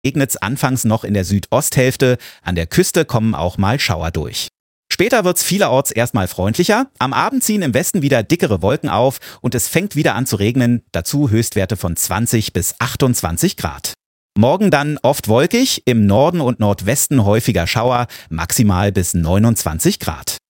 Regnet es anfangs noch in der Südosthälfte, an der Küste kommen auch mal Schauer durch. Später wird es vielerorts erstmal freundlicher, am Abend ziehen im Westen wieder dickere Wolken auf und es fängt wieder an zu regnen, dazu Höchstwerte von 20 bis 28 Grad. Morgen dann oft wolkig, im Norden und Nordwesten häufiger Schauer, maximal bis 29 Grad.